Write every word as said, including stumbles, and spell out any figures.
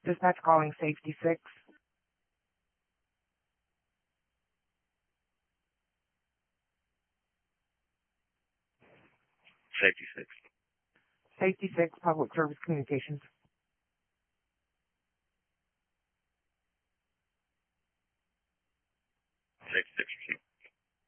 Dispatch calling Safety six. Safety six. Safety six, Public Service Communications. Safety six.